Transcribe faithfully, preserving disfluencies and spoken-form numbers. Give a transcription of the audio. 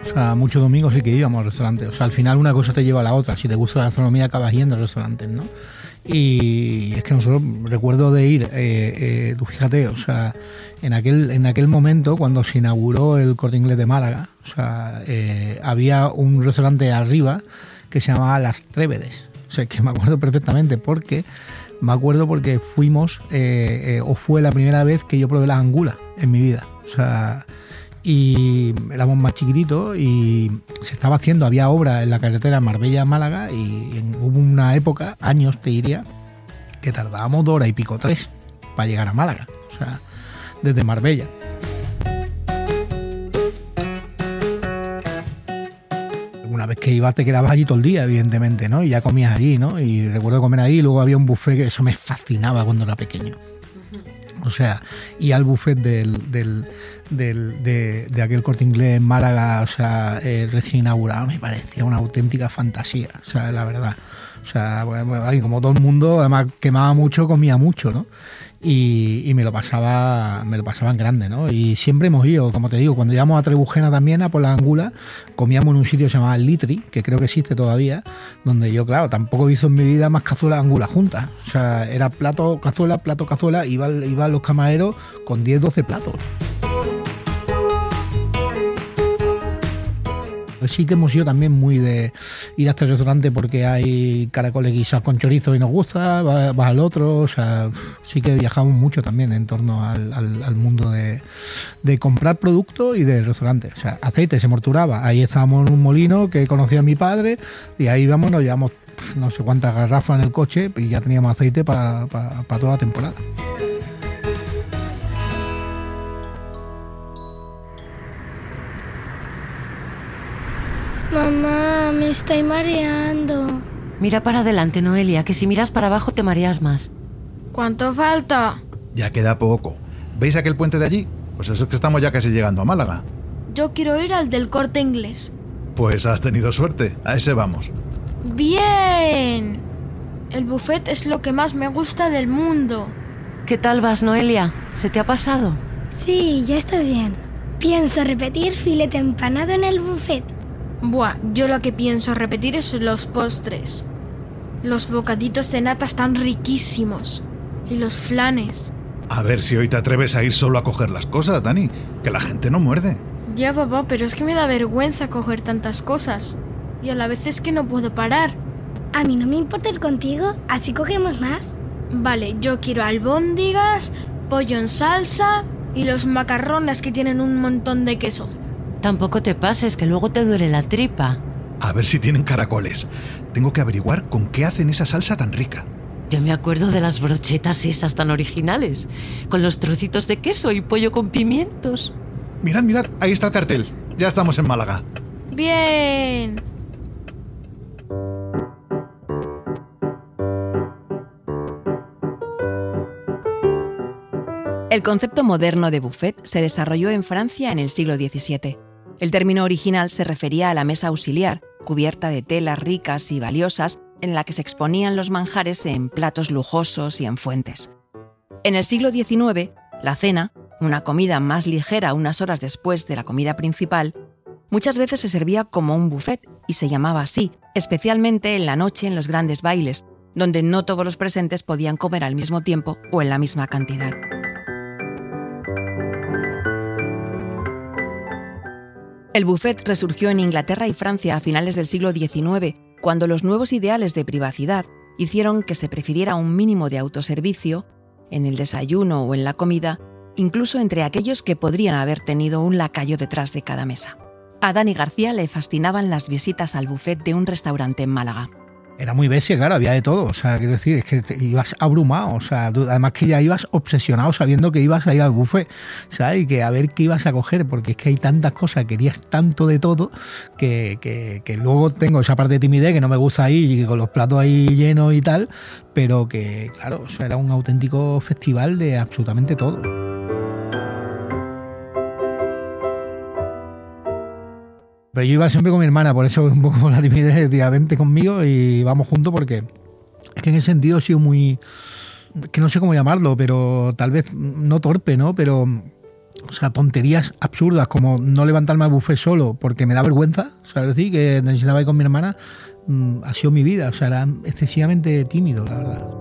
sea, muchos domingos sí que íbamos al restaurante. O sea, al final una cosa te lleva a la otra. Si te gusta la gastronomía, acabas yendo a restaurantes, ¿no? Y es que nosotros, recuerdo de ir, eh, eh, tú fíjate, o sea, en aquel, en aquel momento, cuando se inauguró el Corte Inglés de Málaga, o sea, eh, había un restaurante arriba que se llamaba Las Trévedes. O sea, que me acuerdo perfectamente porque... Me acuerdo porque fuimos, eh, eh, o fue la primera vez que yo probé la angula en mi vida. O sea, y éramos más chiquititos y se estaba haciendo, había obra en la carretera Marbella-Málaga y en, hubo una época, años te diría, que tardábamos dos horas y pico, tres, para llegar a Málaga. O sea, desde Marbella. Una vez que ibas te quedabas allí todo el día, evidentemente, ¿no? Y ya comías allí, ¿no? Y recuerdo comer ahí y luego había un buffet que eso me fascinaba cuando era pequeño. O sea, y al buffet del, del, del, de, de aquel Corte Inglés en Málaga, o sea, eh, recién inaugurado, me parecía una auténtica fantasía, o sea, la verdad. O sea, como todo el mundo, además quemaba mucho, comía mucho, ¿no? Y, y me lo pasaba me lo pasaba en grande, ¿no? Y siempre hemos ido, como te digo, cuando íbamos a Trebujena también, a por la Angula, comíamos en un sitio que se llamaba Litri, que creo que existe todavía, donde yo, claro, tampoco hizo en mi vida más cazuela de angula juntas. O sea, era plato, cazuela, plato, cazuela, iban, iban los camareros con diez, doce platos. Sí que hemos ido también muy de ir a este restaurante porque hay caracoles guisados con chorizo y nos gusta, vas, vas al otro, o sea, sí que viajamos mucho también en torno al, al, al mundo de, de comprar productos y de restaurantes. O sea, aceite se morturaba, ahí estábamos en un molino que conocía a mi padre y ahí íbamos, nos llevamos no sé cuántas garrafas en el coche y ya teníamos aceite para pa, pa toda la temporada. Mamá, me estoy mareando. Mira para adelante, Noelia, que si miras para abajo te mareas más. ¿Cuánto falta? Ya queda poco. ¿Veis aquel puente de allí? Pues eso es que estamos ya casi llegando a Málaga. Yo quiero ir al del Corte Inglés. Pues has tenido suerte, a ese vamos. ¡Bien! El buffet es lo que más me gusta del mundo. ¿Qué tal vas, Noelia? ¿Se te ha pasado? Sí, ya está bien. Pienso repetir filete empanado en el buffet. Buah, yo lo que pienso repetir es los postres. Los bocaditos de nata están riquísimos. Y los flanes. A ver si hoy te atreves a ir solo a coger las cosas, Dani. Que la gente no muerde. Ya, papá, pero es que me da vergüenza coger tantas cosas. Y a la vez es que no puedo parar. A mí no me importa ir contigo, así cogemos más. Vale, yo quiero albóndigas, pollo en salsa y los macarrones que tienen un montón de queso. Tampoco te pases, que luego te duele la tripa. A ver si tienen caracoles. Tengo que averiguar con qué hacen esa salsa tan rica. Yo me acuerdo de las brochetas esas tan originales, con los trocitos de queso y pollo con pimientos. Mirad, mirad, ahí está el cartel. Ya estamos en Málaga. ¡Bien! El concepto moderno de buffet se desarrolló en Francia en el siglo diecisiete. El término original se refería a la mesa auxiliar, cubierta de telas ricas y valiosas, en la que se exponían los manjares en platos lujosos y en fuentes. En el siglo diecinueve, la cena, una comida más ligera unas horas después de la comida principal, muchas veces se servía como un buffet y se llamaba así, especialmente en la noche en los grandes bailes, donde no todos los presentes podían comer al mismo tiempo o en la misma cantidad. El buffet resurgió en Inglaterra y Francia a finales del siglo diecinueve, cuando los nuevos ideales de privacidad hicieron que se prefiriera un mínimo de autoservicio en el desayuno o en la comida, incluso entre aquellos que podrían haber tenido un lacayo detrás de cada mesa. A Dani García le fascinaban las visitas al buffet de un restaurante en Málaga. Era muy bestia, claro, había de todo, o sea, quiero decir, es que te ibas abrumado, o sea, tú, además que ya ibas obsesionado sabiendo que ibas a ir al buffet, ¿sabes? Y que a ver qué ibas a coger, porque es que hay tantas cosas, querías tanto de todo, que, que, que luego tengo esa parte de timidez que no me gusta ir y con los platos ahí llenos y tal, pero que, claro, o sea, era un auténtico festival de absolutamente todo. Pero yo iba siempre con mi hermana, por eso un poco por la timidez, decía, vente conmigo y vamos juntos, porque es que en ese sentido he sido muy, que no sé cómo llamarlo, pero tal vez no torpe, ¿no? Pero O sea, tonterías absurdas como no levantarme al buffet solo porque me da vergüenza, ¿sabes? Decir que necesitaba ir con mi hermana, mmm, ha sido mi vida. O sea, era excesivamente tímido, la verdad.